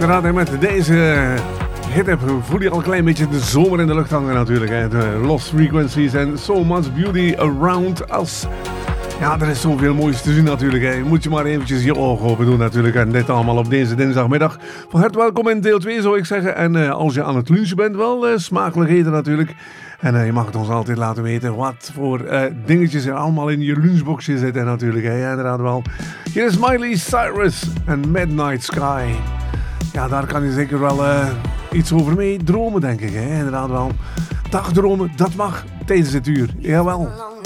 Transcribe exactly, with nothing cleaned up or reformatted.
Uiteraard hè, met deze hit voel je al een klein beetje de zomer in de lucht hangen natuurlijk. Hè. De Lost Frequencies en So Much Beauty Around Us. Ja, er is zoveel moois te zien natuurlijk. Hè. Moet je maar eventjes je ogen open doen natuurlijk. En dit allemaal op deze dinsdagmiddag. Van harte welkom in deel twee zou ik zeggen. En uh, als je aan het lunchen bent, wel uh, smakelijk eten natuurlijk. En uh, je mag het ons altijd laten weten wat voor uh, dingetjes er allemaal in je lunchboxje zitten natuurlijk. Hè. Ja, inderdaad wel. Hier is Miley Cyrus en Midnight Sky. Ja, daar kan je zeker wel uh, iets over mee dromen, denk ik. Hè. Inderdaad wel. Dagdromen, dat mag tijdens het uur. Jawel.